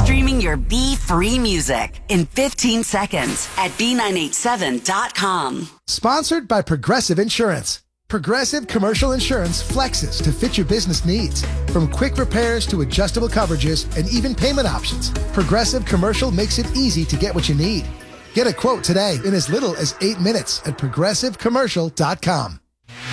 streaming your Be-free music in 15 seconds at B987.com. Sponsored by Progressive Insurance. Progressive Commercial Insurance flexes to fit your business needs. From quick repairs to adjustable coverages and even payment options, Progressive Commercial makes it easy to get what you need. Get a quote today in as little as 8 minutes at ProgressiveCommercial.com.